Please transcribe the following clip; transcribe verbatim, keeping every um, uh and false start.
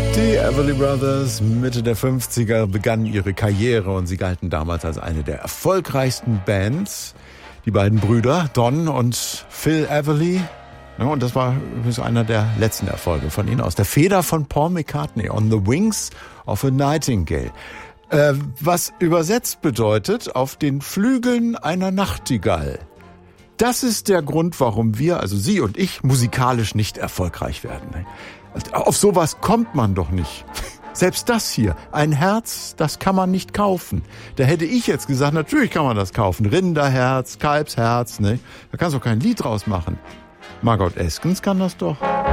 Die Everly Brothers, Mitte der fünfziger, begannen ihre Karriere und sie galten damals als eine der erfolgreichsten Bands. Die beiden Brüder, Don und Phil Everly. Ja, und das war übrigens einer der letzten Erfolge von ihnen, aus der Feder von Paul McCartney, On the Wings of a Nightingale. Äh, was übersetzt bedeutet, auf den Flügeln einer Nachtigall. Das ist der Grund, warum wir, also Sie und ich, musikalisch nicht erfolgreich werden. Auf sowas kommt man doch nicht. Selbst das hier, ein Herz, das kann man nicht kaufen. Da hätte ich jetzt gesagt, natürlich kann man das kaufen. Rinderherz, Kalbsherz, ne? Da kannst du kein Lied draus machen. Margot Eskens kann das doch.